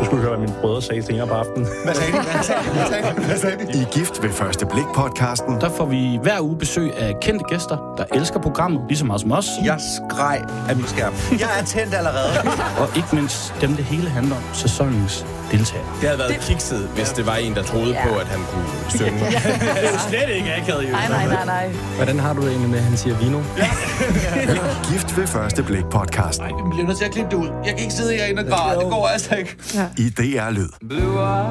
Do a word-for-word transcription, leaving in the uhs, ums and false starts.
skulle høre, hvad mine brødre sagde senere på aftenen. Hvad sagde de? Hvad sagde de? Hvad sagde de? Hvad sagde de? I Gift ved første blik-podcasten. Der får vi hver uge besøg af kendte gæster, der elsker programmet, lige så meget som os. Jeg skreg af min skærm. Jeg er tændt allerede. Og ikke mindst dem, det hele handler om, sæsonens deltagere. Det havde været kikset, hvis det var en, der troede ja. på, at han kunne synge. Det er jo slet ikke akavet, jo. Nej, nej, nej, nej. Hvordan har du det egentlig med, at han siger vino? Gift ved første blik-podcasten. Nej, vi bliver nødt til at klippe det ud. Jeg kan ikke sidde herinde og græde. Det går altså ikke. I D R Lyd.